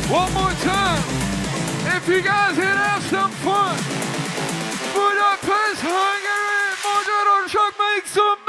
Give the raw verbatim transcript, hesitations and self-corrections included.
One more time. If you guys can have some fun. Budapest, Hungary, Magyarország, make some